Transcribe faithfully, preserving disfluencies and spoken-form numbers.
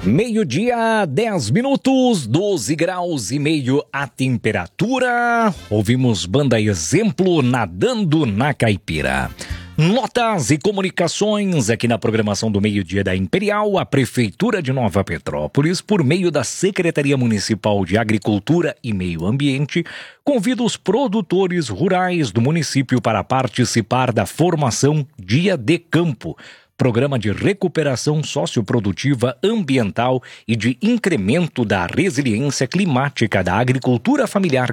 Meio-dia, dez minutos, doze graus e meio a temperatura. Ouvimos Banda Exemplo, Nadando na Caipira. Notas e comunicações aqui na programação do Meio-Dia da Imperial. A Prefeitura de Nova Petrópolis, por meio da Secretaria Municipal de Agricultura e Meio Ambiente, convida os produtores rurais do município para participar da formação Dia de Campo, Programa de Recuperação Socioprodutiva Ambiental e de Incremento da Resiliência Climática da Agricultura Familiar